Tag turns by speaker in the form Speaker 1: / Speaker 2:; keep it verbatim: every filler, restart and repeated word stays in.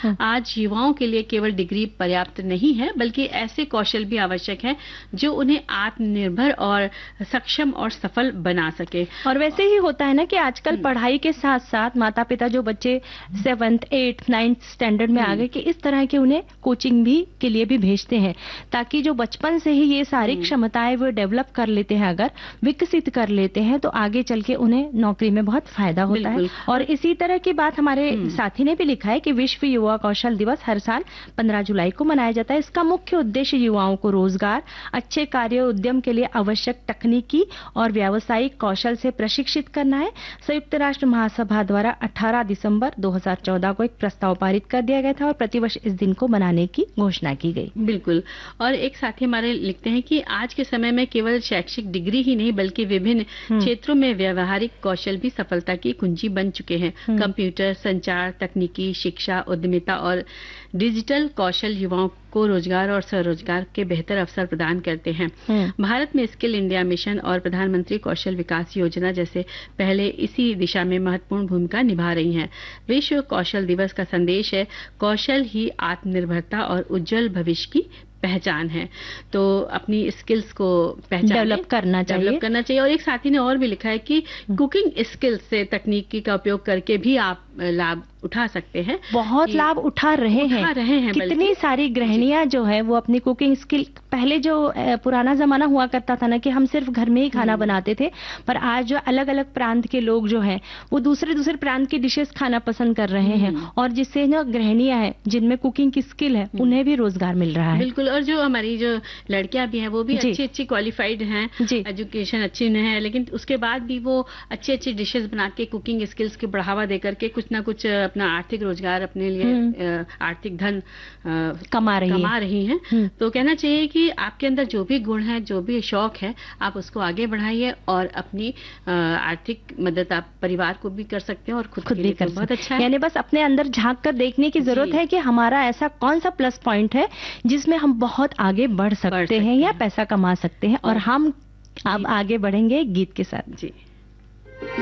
Speaker 1: आज युवाओं के लिए केवल डिग्री पर्याप्त नहीं है, बल्कि ऐसे कौशल भी आवश्यक हैं जो उन्हें आत्मनिर्भर और सक्षम और सफल बना सके।
Speaker 2: और वैसे ही होता है ना कि आजकल पढ़ाई के साथ साथ माता पिता जो बच्चे सेवन्थ एट्थ नाइन्थ स्टैंडर्ड में आ गए कि इस तरह के उन्हें कोचिंग भी के लिए भी भेजते हैं, ताकि जो बचपन से ही ये सारी क्षमताएं वो डेवलप कर लेते हैं, अगर विकसित कर लेते हैं तो आगे चल के उन्हें नौकरी में बहुत फायदा होता है। और इसी तरह की बात हमारे साथी ने भी लिखा है कि विश्व युवा कौशल दिवस हर साल पंद्रह जुलाई को मनाया जाता है। इसका मुख्य उद्देश्य युवाओं को रोजगार, अच्छे कार्य उद्यम के लिए आवश्यक तकनीकी और व्यावसायिक कौशल से प्रशिक्षित करना है। संयुक्त राष्ट्र महासभा द्वारा अठारह दिसंबर दो हज़ार चौदह को एक प्रस्ताव पारित कर दिया गया था और प्रतिवर्ष इस दिन को मनाने की घोषणा की गई।
Speaker 1: बिल्कुल। और एक साथी हमारे लिखते हैं कि आज के समय में केवल शैक्षिक डिग्री ही नहीं बल्कि विभिन्न क्षेत्रों में व्यवहारिक कौशल भी सफलता की कुंजी बन चुके हैं। कंप्यूटर, संचार, तकनीकी शिक्षा, उद्यमिता और डिजिटल कौशल युवाओं को रोजगार और स्वरोजगार के बेहतर अवसर प्रदान करते हैं। भारत में स्किल इंडिया मिशन और प्रधानमंत्री कौशल विकास योजना जैसे पहले इसी दिशा में महत्वपूर्ण भूमिका निभा रही हैं। विश्व कौशल दिवस का संदेश है, कौशल ही आत्मनिर्भरता और उज्जवल भविष्य की पहचान है। तो अपनी स्किल्स को पहचान
Speaker 2: डेवलप करना चाहिए
Speaker 1: डेवलप करना चाहिए। और एक साथी ने और भी लिखा है कि कुकिंग स्किल्स से तकनीकी का उपयोग करके भी आप लाभ उठा सकते हैं।
Speaker 2: बहुत लाभ उठा रहे
Speaker 1: उठा
Speaker 2: हैं
Speaker 1: रहे हैं
Speaker 2: कितनी सारी गृहिणियां जो है वो अपनी कुकिंग स्किल, पहले जो पुराना जमाना हुआ करता था ना कि हम सिर्फ घर में ही खाना बनाते थे, पर आज जो अलग अलग प्रांत के लोग जो हैं वो दूसरे दूसरे प्रांत की डिशेस खाना पसंद कर रहे हैं, और जिससे जो गृहिणियां हैं जिनमें कुकिंग की स्किल है उन्हें भी रोजगार मिल रहा है।
Speaker 1: बिल्कुल। और जो हमारी जो लड़कियां भी हैं वो भी अच्छी अच्छी क्वालिफाइड हैं, एजुकेशन अच्छी नहीं है, लेकिन उसके बाद भी वो अच्छी अच्छी डिशेस बना के कुकिंग स्किल्स की बढ़ावा देकर के कुछ ना कुछ अपना आर्थिक रोजगार अपने लिए आर्थिक धन
Speaker 2: कमा रही
Speaker 1: कमा रही हैं। तो कहना चाहिए कि आपके अंदर जो भी गुण है, जो भी शौक है, आप उसको आगे बढ़ाइए और अपनी आर्थिक मदद आप परिवार को भी कर सकते हैं और खुद, खुद भी कर बहुत अच्छा है।
Speaker 2: यानी बस अपने अंदर झांक कर देखने की जरूरत है कि हमारा ऐसा कौन सा प्लस पॉइंट है जिसमें हम बहुत आगे बढ़ सकते, बढ़ सकते हैं या पैसा कमा सकते हैं। और हम अब आगे बढ़ेंगे गीत के साथ।
Speaker 1: जी।